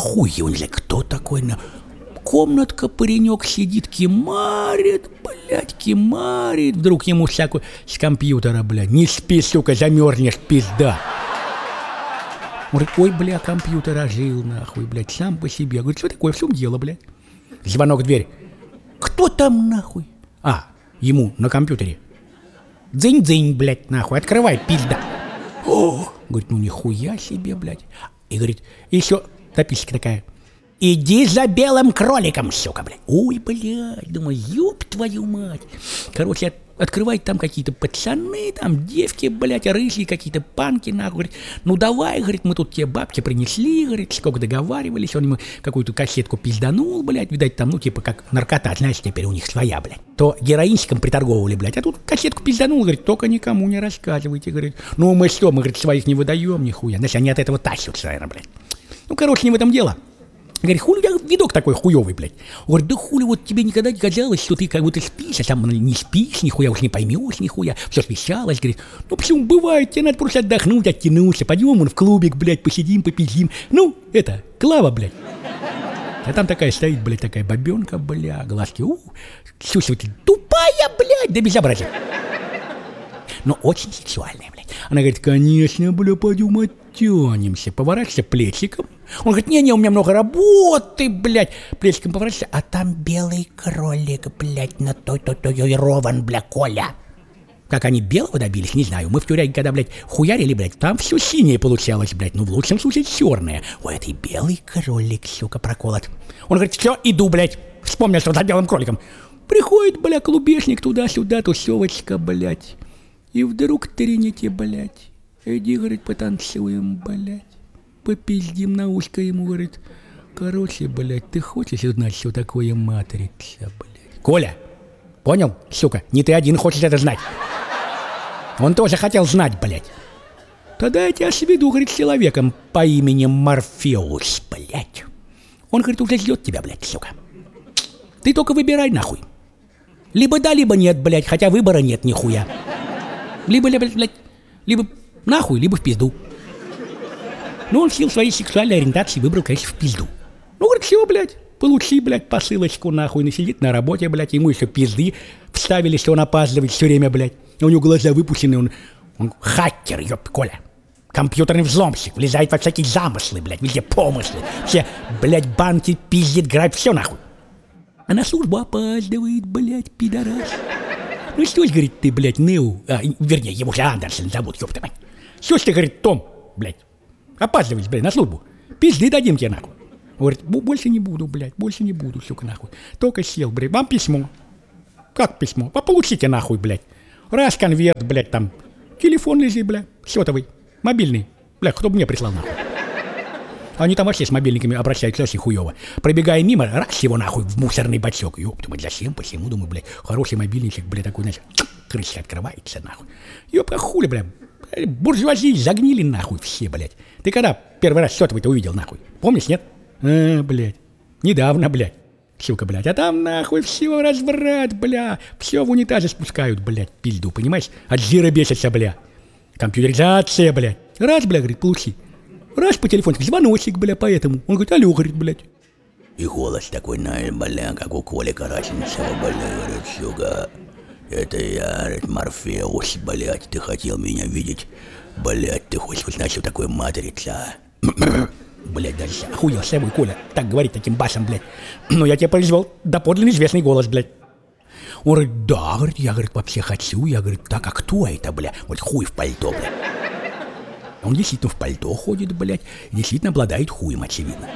хуй его не знаю, кто такой, комнатка, паренек сидит, кимарит, блядь, кимарит. Вдруг ему всякую с компьютера, блядь, не спи, сука, замерзнешь, пизда. Он говорит, ой, бля, компьютер ожил, нахуй, блядь, сам по себе. Говорит, что такое, в чем дело, блядь? Звонок в дверь. Кто там, нахуй? Ему на компьютере. Дзынь-дзынь, блядь, нахуй, открывай, пизда. О, говорит, ну нихуя себе, блядь. И говорит, еще записка такая. Иди за белым кроликом, сука, блядь. Ой, блядь, думаю, ёб твою мать. Короче, открывает там какие-то пацаны, там девки, блядь, рыжие какие-то панки, нахуй. Говорит, ну давай, говорит, мы тут тебе бабки принесли, говорит, сколько договаривались. Он ему какую-то кассетку пизданул, блядь, видать, там, ну, типа, как наркота, знаешь, теперь у них своя, блядь. То героинчиком приторговывали, блядь, а тут кассетку пизданул, говорит, только никому не рассказывайте, говорит. Ну, мы что, мы, говорит, своих не выдаем, нихуя. Значит, они от этого тащатся, наверное, блядь. Ну, короче, не в этом дело. Говорит, хули у тебя видок такой хуёвый, блядь. Он говорит, да хули, вот тебе никогда не казалось, что ты как будто спишь, а сам не спишь, нихуя уж не поймешь, нихуя. Все смещалось, говорит, ну почему бывает, тебе надо просто отдохнуть, оттянуться, пойдем в клубик, блядь, посидим, попиздим. Ну, это, Клава, блядь. А там такая стоит, блядь, такая бабенка, бля, глазки, чувствуете, тупая, блядь, да безобразие. Но очень сексуальная, блядь. Она говорит, конечно, бля, пойдем оттянемся. Поворачивайся плечиком. Он говорит, не-не, у меня много работы, блядь. Плечиком поворачивайся, а там белый кролик, блядь, на татуирован, бля, Коля. Как они белого добились, не знаю. Мы в тюряге, когда, блядь, хуярили, блядь, там все синее получалось, блядь. Ну, в лучшем случае, черное. Ой, это и белый кролик, сука, проколот. Он говорит, все, иду, блядь. Вспомнил, что за белым кроликом. Приходит, бля, клубешник туда-сюда, тусевочка, блядь. И вдруг трените, блядь. Иди, говорит, потанцуем, блядь. Попиздим на ушко ему, говорит. Короче, блядь, ты хочешь узнать, что такое матрица, блядь? Коля, понял, сука? Не ты один хочешь это знать. Он тоже хотел знать, блядь. Тогда я тебя сведу, говорит, с человеком по имени Морфеус, блядь. Он, говорит, уже ждет тебя, блядь, сука. Ты только выбирай, нахуй. Либо да, либо нет, блядь, хотя выбора нет нихуя. Либо, блядь, либо нахуй, либо в пизду. Ну, он в силу своей сексуальной ориентации выбрал, конечно, в пизду. Ну, говорит, все, блядь, получи, блядь, посылочку, нахуй, он сидит на работе, блядь, ему еще пизды вставили, что он опаздывает все время, блядь. У него глаза выпущены, он хакер, ёб, Коля. Компьютерный взломщик, влезает во всякие замыслы, блядь, везде помыслы. Все, блядь, банки пиздит, грабит, все нахуй. А на службу опаздывает, блядь, пидорас. Ну что ж, говорит, ты, блядь, Неу, вернее, его же Андерсон зовут, ёпта мать. Что ж ты, говорит, Том, блядь, опаздываешь, блядь, на службу. Пизды дадим тебе, нахуй. Он говорит, больше не буду, блядь, больше не буду, сука, нахуй. Только сел, блядь, вам письмо. Как письмо? Получите, нахуй, блядь. Раз конверт, блядь, там, телефон лежит, блядь, сотовый, мобильный. Блядь, кто бы мне прислал, нахуй. Они там вообще с мобильниками обращаются очень хуёво. Пробегая мимо, раз его нахуй в мусорный бачок. Ёпта, мать, зачем, почему, думаю, блядь, хороший мобильничек, блядь, такой, значит, крышка открывается, нахуй. Ёпта, хули, блядь, буржуазии загнили, нахуй, все, блядь. Ты когда первый раз сотовый-то увидел, нахуй? Помнишь, нет? Блядь, недавно, блядь, сука, блядь. А там, нахуй, все разврат, бля. Все в унитазе спускают, блядь, пизду, понимаешь? От жира бесится, бля. Компьютеризация, блядь. Раз, бля, говорит, получи. Раз по телефону, звоночек, бля, поэтому. Он говорит, алло, говорит, блядь. И голос такой, бля, как у Коли Караченцева, бля, говорит, сука. Это я, говорит, Морфеус, блядь, ты хотел меня видеть. Блядь, ты хочешь узнать, что такое матрица? Блядь, даже охуел с собой, Коля, так говорить таким басом, блядь. Но я тебе произвел доподлинно известный голос, блядь. Он говорит, да, говорит, я, говорит, вообще хочу. Я, говорит, так, а кто это, бля? Вот хуй в пальто, блядь. Он действительно в пальто ходит, блядь, и действительно обладает хуем, очевидно.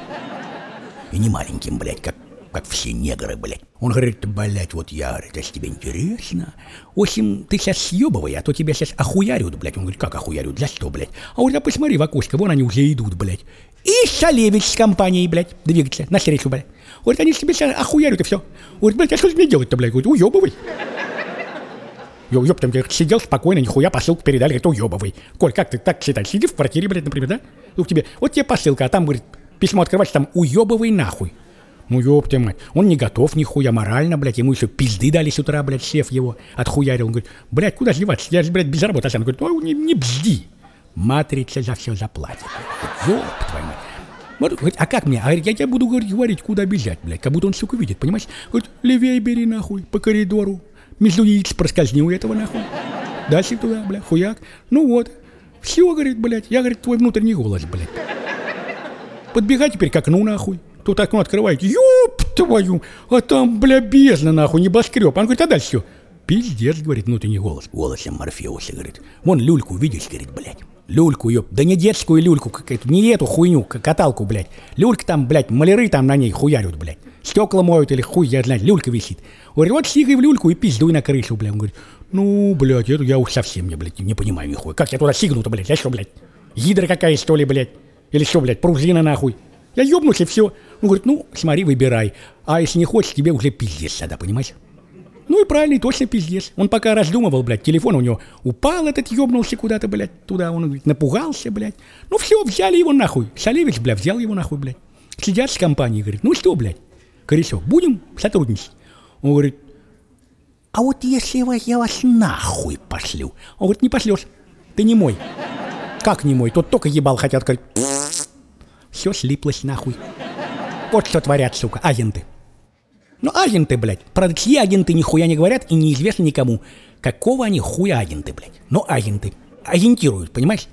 И не маленьким, блядь, как все негры, блядь. Он говорит, блядь, вот я, говорит, если тебе интересно, в общем, ты сейчас съебывай, а то тебя сейчас охуярят, блядь. Он говорит, как охуярят, за что, блядь? А он, да посмотри в окошко, вон они уже идут, блядь. И Шалевич с компанией, блядь, двигается навстречу, блядь. Говорит, они тебе сейчас охуярят и все. Говорит, блядь, а что мне делать-то, блядь? Говорит, уебывай. Ёптам, я сидел спокойно, нихуя посылку передали, говорит, уебывай. Коль, как ты так считаешь? Сиди в квартире, блядь, например, да? Вот тебе посылка, а там, говорит, письмо открываешь, там уебывай нахуй. Ну ёпта мать, он не готов нихуя морально, блядь, ему еще пизды дали с утра, блядь, шеф его отхуярил. Он говорит, блядь, куда деваться, я же, блядь, без работы останусь. Он говорит, не бзди, матрица за все заплатит. Ёпта твою мать. Вот, говорит, а как мне? А говорит, я тебе буду говорить, куда бежать, блядь. Как будто он, сука, видит, понимаешь? Говорит, левее бери, нахуй, по коридору. Между яиц проскользни у этого, нахуй. Дальше туда, блядь, хуяк. Ну вот. Все, говорит, блядь. Я, говорит, твой внутренний голос, блядь. Подбегай теперь к окну, нахуй. Тут окно открывает. Ёб твою. А там, бля, бездна, нахуй, небоскреб. Он говорит, а дальше все. Пиздец, говорит, внутренний голос. Голосом Морфеуса, говорит. Вон люльку видишь, говорит, блядь. Люльку, ёб. Да не детскую люльку какую-то, не эту хуйню, каталку, блядь. Люлька там, блядь, маляры там на ней хуярят, блядь. Стекла моют или хуй, я знаю, люлька висит. Говорит, вот сигай в люльку и пиздуй на крышу, блядь. Он говорит, ну, блядь, это я уж совсем не понимаю нихуя. Как я туда сигну-то, блядь? Я что, блядь? Гидра какая, что ли, блядь? Или что, блядь, пружина нахуй? Я ёбнусь и все. Он говорит, ну, смотри, выбирай. А если не хочешь, тебе уже пиздец тогда, понимаешь? Ну и правильно, и точно пиздец. Он пока раздумывал, блядь, телефон у него упал, этот ёбнулся куда-то, блядь, туда. Он, говорит, напугался, блядь. Ну все, взяли его нахуй. Салевич, блядь, взял его нахуй, блядь. Сидят с компанией, говорит, ну что, блядь, Коресов, будем сотрудничать? Он говорит, а вот если я вас нахуй пошлю? Он говорит, не пошлешь, ты не мой. Как не мой? Тот только ебал хотят сказать. Все слиплось нахуй. Вот что творят, сука, агенты. Ну, агенты, блядь. Правда, чьи агенты нихуя не говорят и неизвестно никому. Какого они хуя агенты, блядь. Но агенты. Агентируют, понимаешь?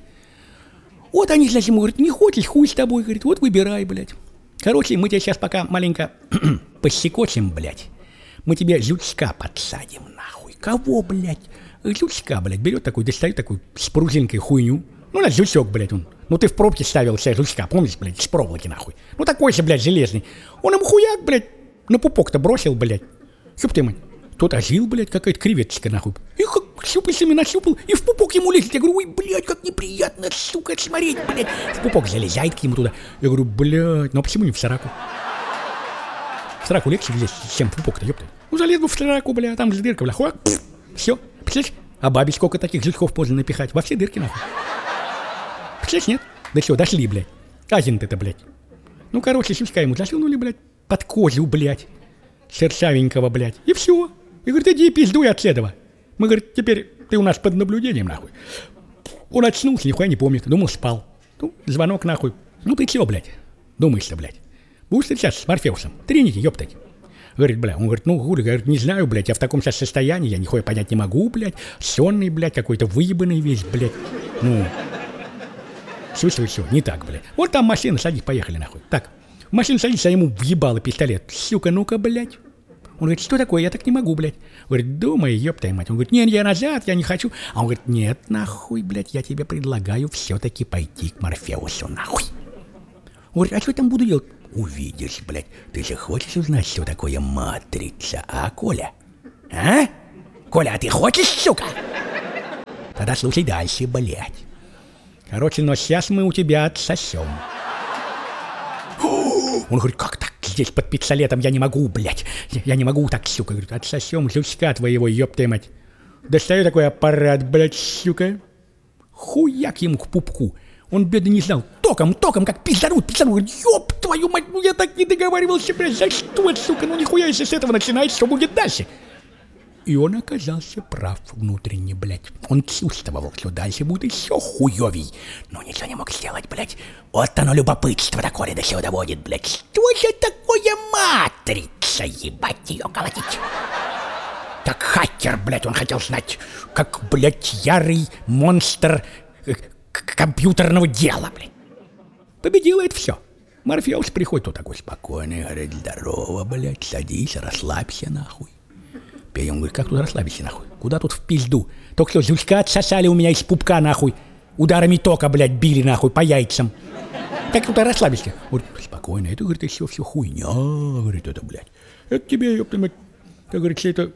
Вот они, значит, ему говорят, не хочешь, хуй с тобой, говорит, вот выбирай, блядь. Короче, мы тебя сейчас пока маленько посекочем, блядь. Мы тебе жучка подсадим, нахуй. Кого, блядь? Жучка, блядь, берет такой, достает такую с пружинкой хуйню. Ну, на жучок, блядь, он. Ну, ты в пробке ставил себе жучка, помнишь, блядь, с проволоки, нахуй. Ну, такой же, блядь, железный. Он ему хуяк, блядь, на пупок-то бросил, блядь. Ёб ты, мать. Тот ожил, блядь, какая-то креветочка, нахуй. И щупальцами нащупал, и в пупок ему лезет. Я говорю, ой, блядь, как неприятно, сука, смотреть, блядь. В пупок залезает к нему туда. Я говорю, блядь, ну а почему не в сраку? В сраку легче влезть, чем в пупок-то, ёпта. Ну, залез бы в сраку, блядь, там же дырка, блядь, хуак, все. Представляешь, а бабе сколько таких жучков можно напихать? Во все дырки, нахуй. Представляешь, нет? Да что, дошли, блядь. Агент-то, блядь. Ну, короче, сучка ему засунули, блядь, под кожу, блядь. Шершавенького, блядь. И все. И говорит, иди пиздуй от этого. Мы, говорит, теперь ты у нас под наблюдением, нахуй. Он очнулся, нихуя не помнит. Думал, спал. Ну, звонок, нахуй. Ну, ты чё, блядь? Думаешь-то, блядь. Будешь сейчас с Морфеусом. Тринити, ёптать. Говорит, бля, он говорит, ну, хули, говорит, не знаю, блядь, я в таком сейчас состоянии, я нихуя понять не могу, блядь. Сонный, блядь, какой-то выебанный весь, блядь. Ну, чувствую, все, не так, блядь. Вот там машина, садись, поехали, нахуй. Так, в машину садится, а ему въебало пистолет. Сука, ну-ка, блядь. Он говорит, что такое, я так не могу, блядь. Говорит, думай, ёптай мать. Он говорит, нет, я назад, я не хочу. А он говорит, нет, нахуй, блядь, я тебе предлагаю все-таки пойти к Морфеусу, нахуй. Он говорит, а что я там буду делать? Увидишь, блядь, ты же хочешь узнать, что такое матрица, а, Коля? А? Коля, а ты хочешь, сука? Тогда слушай дальше, блядь. Короче, но сейчас мы у тебя отсосем. Он говорит, как так? Здесь под пистолетом я не могу, блядь. Я не могу так, сука. Говорит, отсосем жучка твоего, ёпта мать. Достаю такой аппарат, блядь, сука. Хуяк ему к пупку. Он, бедный, не знал. Током, как пизданут. Говорит, ёб твою мать, ну я так не договаривался, блядь. За что, сука? Ну нихуя, если с этого начинается, что будет дальше? И он оказался прав внутренне, блядь. Он чувствовал, что дальше будет еще хуёвей. Но ничего не мог сделать, блядь. Вот оно любопытство такое до сюда доводит, блядь. Что же такое матрица, ебать ее колотить? Так хакер, блядь, он хотел знать, как, блядь, ярый монстр компьютерного дела, блядь. Победило это все. Морфеус приходит, тут такой спокойный, говорит, здорово, блядь, садись, расслабься, нахуй. И он говорит, как тут расслабиться, нахуй? Куда тут в пизду? Только что жучка отсосали у меня из пупка, нахуй. Ударами тока, блядь, били, нахуй, по яйцам. Как тут расслабиться? Говорит, спокойно, это, говорит, все хуйня, говорит, это, блядь. Это тебе, ёпта мать, как говорится, это...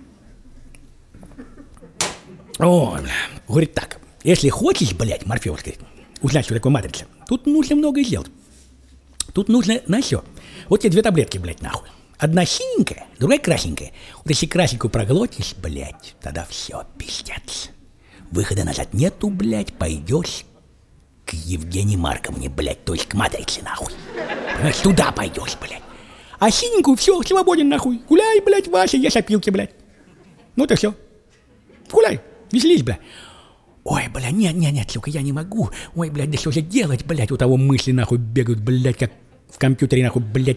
О, бля. Говорит, так, если хочешь, блядь, Морфеус, говорит, узнать, что такое матрица, тут нужно многое сделать. Тут нужно на все. Вот тебе 2 таблетки, блядь, нахуй. Одна синенькая, другая красненькая. Вот если красненькую проглотишь, блядь, тогда все, пиздец. Выхода назад нету, блядь, пойдешь к Евгении Марковне, блядь, то есть к матрице, нахуй. Понимаешь, туда пойдешь, блядь. А синенькую, все, свободен, нахуй. Гуляй, блядь, Вася, ешь опилки, блядь. Ну то все. Гуляй, веселись, блядь. Ой, бля, нет, сука, я не могу. Ой, блядь, да что же делать, блядь, у того мысли нахуй бегают, блядь, как в компьютере нахуй, блядь.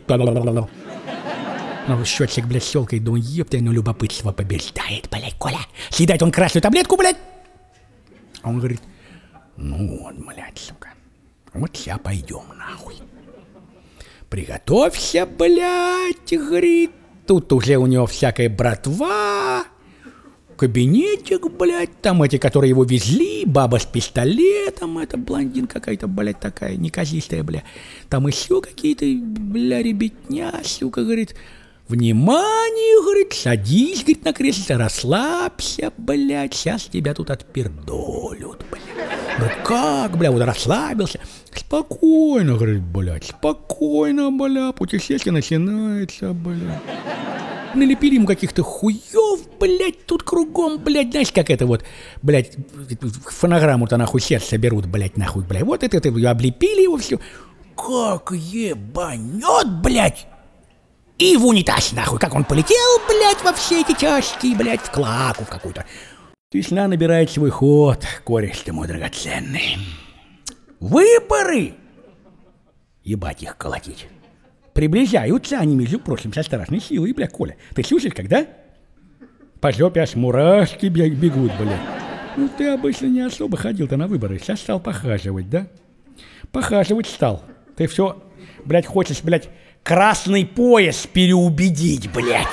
Ну, счетчик, блядь, щелкает, думаю, епта, ну, любопытство побеждает, блядь, Коля. Съедает он красную таблетку, блядь. А он говорит, ну вот, блядь, сука, вот сейчас пойдем, нахуй. Приготовься, блядь, говорит. Тут уже у него всякая братва, кабинетик, блядь, там эти, которые его везли, баба с пистолетом, это блондин какая-то, блядь, такая неказистая, бля. Там еще какие-то, бля, ребятня, сука, говорит, внимание, говорит, садись, говорит, на кресло, расслабься, блядь, сейчас тебя тут отпердолют, блядь. Ну как, бля, вот расслабился. Спокойно, говорит, блядь, спокойно, бля, путешествие начинается, бля. Налепили ему каких-то хуев, блядь, тут кругом, блядь, знаешь, как это вот, блядь, фонограмму-то нахуй сердце берут, блядь, нахуй, блядь, вот это облепили его все. Как ебанет, блядь, и в унитаз, нахуй, как он полетел, блядь, во все эти части, блядь, в клаку в какую-то. Весна набирает свой ход, кореш ты мой драгоценный. Выборы! Ебать их колотить. Приближаются они, между прочим, со страшной силой, бля, Коля. Ты слышишь, когда? По жопе аж мурашки бегут, бля. Ну, ты обычно не особо ходил-то на выборы. Сейчас стал похаживать, да? Похаживать стал. Ты все, блядь, хочешь, блядь, красный пояс переубедить, блядь.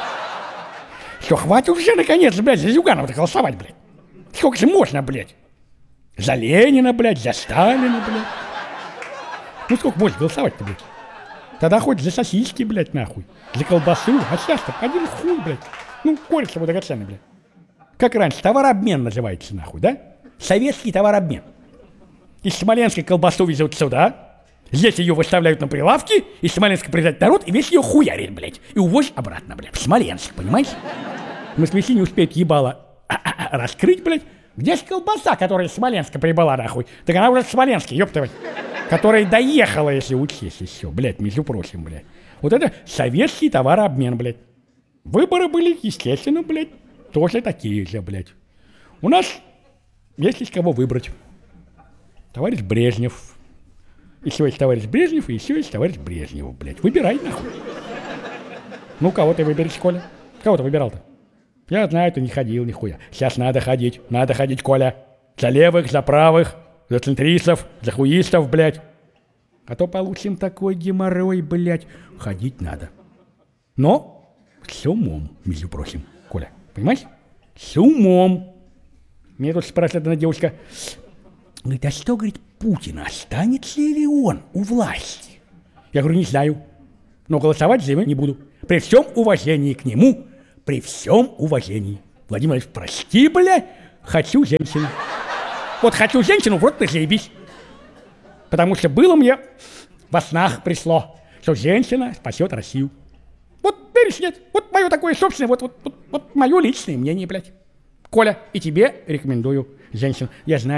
Что, хватит уже, наконец, блядь, за Зюганова-то голосовать, блядь. Сколько же можно, блядь? За Ленина, блядь, за Сталина, блядь. Ну, сколько можно голосовать-то, блядь? Тогда хоть за сосиски, блядь, нахуй. За колбасу. А сейчас-то один хуй, блядь. Ну, кореш его драгоценный, блядь. Как раньше, товарообмен называется, нахуй, да? Советский товарообмен. Из Смоленска колбасу везут сюда, здесь ее выставляют на прилавки, из Смоленска приезжает народ и весь ее хуярит, блядь. И увозят обратно, блядь, в Смоленск, понимаешь? В Москве не успеют ебало раскрыть, блядь. Где же колбаса, которая из Смоленска прибыла, нахуй? Так она уже в Смоленске, ёптывать. Которая доехала, если учесть, еще, блядь, между прочим, блядь. Вот это советский товарообмен, блядь. Выборы были, естественно, блядь, тоже такие же, блядь. У нас есть из кого выбрать. Товарищ Брежнев. Еще есть товарищ Брежнев, и еще есть товарищ Брежнев, блядь. Выбирай, нахуй. Ну, кого ты выберешь, Коля? Кого ты выбирал-то? Я знаю, ты не ходил нихуя. Сейчас надо ходить, Коля. За левых, за правых, за центристов, за хуистов, блядь. А то получим такой геморрой, блядь. Ходить надо. Но с умом, между прочим, Коля. Понимаешь? С умом. Мне тут спрашивает одна девушка. Говорит, а что, говорит, Путин, останется ли он у власти? Я говорю, не знаю. Но голосовать за него не буду. При всем уважении к нему, при всем уважении. Владимир Ильич, прости, блядь, хочу женщину. Вот хочу женщину, вот ты заебись. Потому что было мне во снах пришло, что женщина спасет Россию. Вот веришь, нет? Вот мое такое собственное, вот мое личное мнение, блядь. Коля, и тебе рекомендую женщину. Я знаю.